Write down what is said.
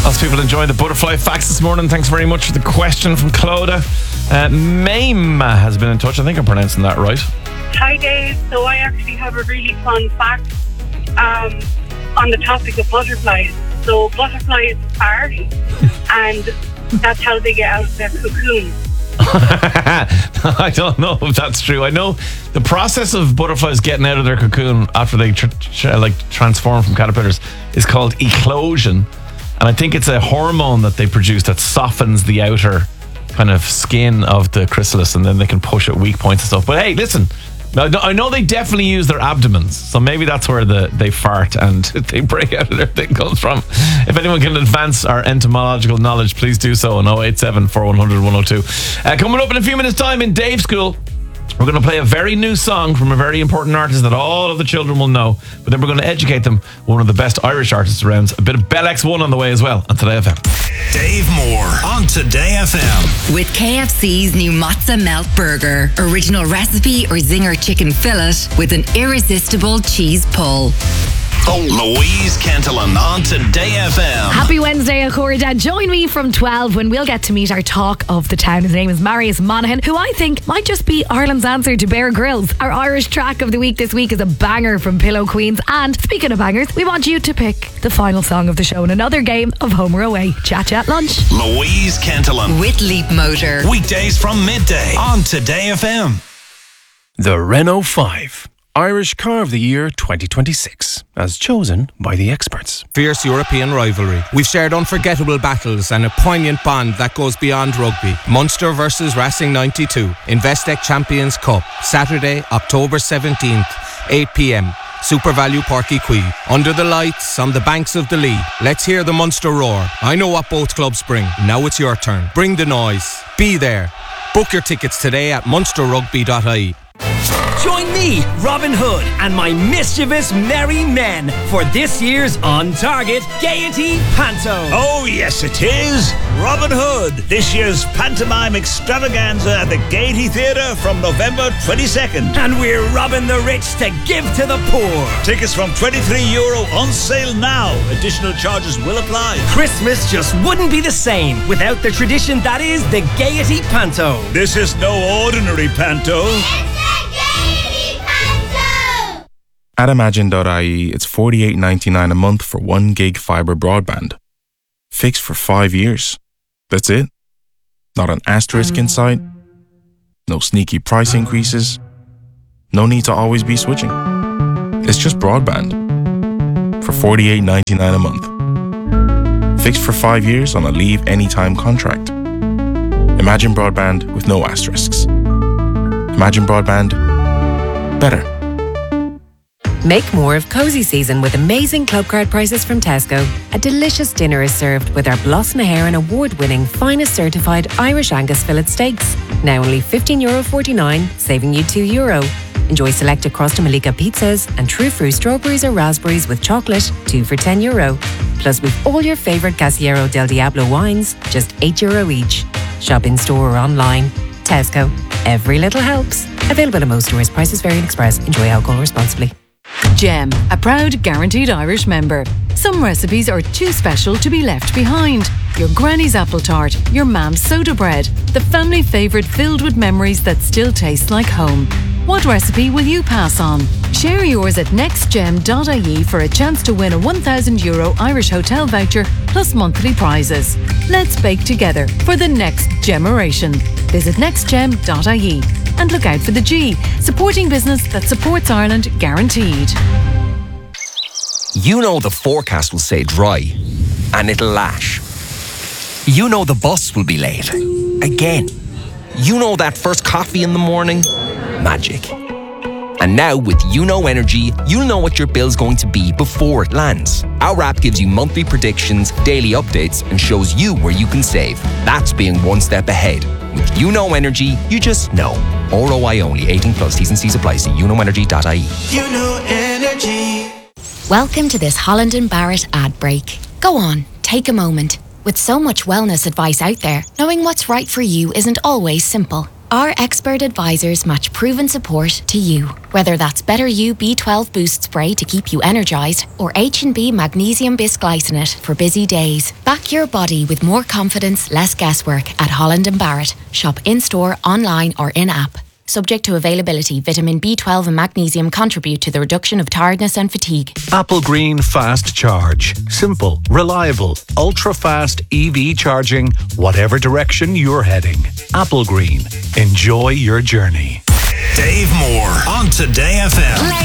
Lots of people enjoying the butterfly facts this morning. Thanks very much for the question from Clodagh. Maim has been in touch. I think I'm pronouncing that right. Hi Dave, so I actually have a really fun fact on the topic of butterflies. So butterflies fart and that's how they get out of their cocoon. I don't know if that's true. I know the process of butterflies getting out of their cocoon after they transform from caterpillars is called eclosion, and I think it's a hormone that they produce that softens the outer kind of skin of the chrysalis, and then they can push at weak points and stuff. But hey, listen, I know they definitely use their abdomens, so maybe that's where they fart and they break out of their thing comes from. If anyone can advance our entomological knowledge, please do so on 087 4100 102. Coming up in a few minutes' time in Dave School, we're going to play a very new song from a very important artist that all of the children will know, but then we're going to educate them with one of the best Irish artists around. A bit of Bell X1 on the way as well on Today FM. Dave Moore on Today FM. With KFC's new Mozza Melt Burger, original recipe or zinger chicken fillet with an irresistible cheese pull. Louise Kentelan on Today FM. Happy Wednesday, Accorda. Join me from 12 when we'll get to meet our talk of the town. His name is Marius Monaghan, who I think might just be Ireland's answer to Bear Grylls. Our Irish track of the week this week is a banger from Pillow Queens. And speaking of bangers, we want you to pick the final song of the show in another game of Home or Away. Chat lunch. Louise Kentelan. With Leap Motor. Weekdays from midday on Today FM. The Renault 5. Irish Car of the Year 2026, as chosen by the experts. Fierce European rivalry. We've shared unforgettable battles and a poignant bond that goes beyond rugby. Munster versus Racing 92. Investec Champions Cup. Saturday, October 17th, 8 p.m. Super Value Páirc Uí Chaoimh. Under the lights, on the banks of the Lee. Let's hear the Munster roar. I know what both clubs bring. Now it's your turn. Bring the noise. Be there. Book your tickets today at munsterrugby.ie. Join me, Robin Hood, and my mischievous merry men for this year's On Target Gaiety Panto. Oh, yes, it is. Robin Hood, this year's pantomime extravaganza at the Gaiety Theatre from November 22nd. And we're robbing the rich to give to the poor. Tickets from €23 on sale now. Additional charges will apply. Christmas just wouldn't be the same without the tradition that is the Gaiety Panto. This is no ordinary panto. At Imagine.ie, it's $48.99 a month for 1 gig fibre broadband. Fixed for 5 years. That's it. Not an asterisk in sight. No sneaky price increases. No need to always be switching. It's just broadband. For $48.99 a month. Fixed for 5 years on a leave anytime contract. Imagine broadband with no asterisks. Imagine broadband. Better. Make more of cosy season with amazing club card prices from Tesco. A delicious dinner is served with our Blas na HÉireann award-winning finest certified Irish Angus fillet steaks. Now only €15.49, saving you €2. Enjoy selected Crosta Malika pizzas and True Fruit strawberries or raspberries with chocolate, 2 for €10. Plus with all your favourite Casillero del Diablo wines, just €8 each. Shop in store or online. Tesco. Every little helps. Available at most stores. Prices vary in Express. Enjoy alcohol responsibly. Gem, a proud Guaranteed Irish member. Some recipes are too special to be left behind. Your granny's apple tart, your mam's soda bread, the family favourite filled with memories that still taste like home. What recipe will you pass on? Share yours at nextgem.ie for a chance to win a €1,000 Irish hotel voucher plus monthly prizes. Let's bake together for the next generation. Visit nextgem.ie and look out for the G, supporting business that supports Ireland guaranteed. You know the forecast will say dry and it'll lash. You know the bus will be late. Again. You know that first coffee in the morning? Magic. And now with YouKnow Energy, you'll know what your bill's going to be before it lands. Our app gives you monthly predictions, daily updates, and shows you where you can save. That's being one step ahead. With YouKnow Energy, you just know. ROI only. 18 plus. T's and C's apply. See youknowenergy.ie. YouKnow Energy. Welcome to this Holland & Barrett ad break. Go on, take a moment. With so much wellness advice out there, knowing what's right for you isn't always simple. Our expert advisors match proven support to you. Whether that's Better You B12 Boost Spray to keep you energised or H&B Magnesium Bisglycinate for busy days. Back your body with more confidence, less guesswork at Holland & Barrett. Shop in-store, online or in-app. Subject to availability, vitamin B12 and magnesium contribute to the reduction of tiredness and fatigue. Apple Green Fast Charge. Simple, reliable, ultra-fast EV charging, whatever direction you're heading. Apple Green. Enjoy your journey. Dave Moore on Today FM.